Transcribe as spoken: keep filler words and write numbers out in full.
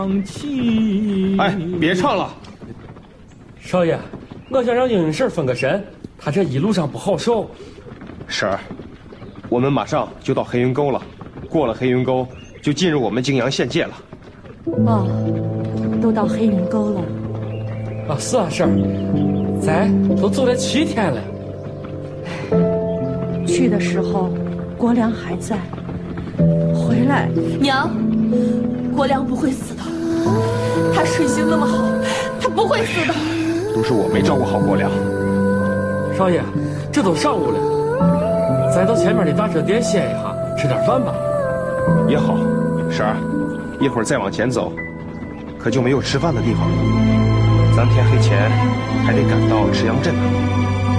哎，别唱了， 少爷，我想让英英婶分个神，她这一路上不好受。 婶儿，我们马上就到黑云沟了，过了黑云沟就进入我们泾阳县界了。 哦，都到黑云沟了。 啊，是啊，婶儿，咱都走了七天了。 去的时候，国良还在；回来， 娘，国良不会死的，他水性那么好，他不会死的。 都是我没照顾好国良。 少爷，这都上午了，咱到前面的大车店歇一下，吃点饭吧。 也好，婶儿，一会儿再往前走，可就没有吃饭的地方了。咱天黑前还得赶到赤阳镇呢。